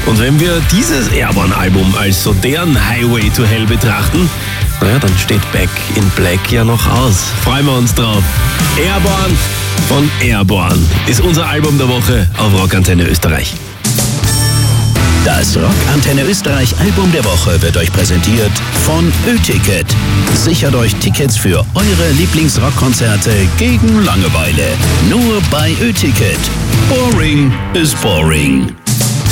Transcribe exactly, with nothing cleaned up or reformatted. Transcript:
Und wenn wir dieses Airborne-Album als so deren Highway to Hell betrachten, naja, dann steht Back in Black ja noch aus. Freuen wir uns drauf. Airborne von Airborne ist unser Album der Woche auf Rockantenne Österreich. Das Rockantenne Österreich Album der Woche wird euch präsentiert von Ö-Ticket. Sichert euch Tickets für eure Lieblingsrockkonzerte gegen Langeweile. Nur bei Ö-Ticket. Boring is boring.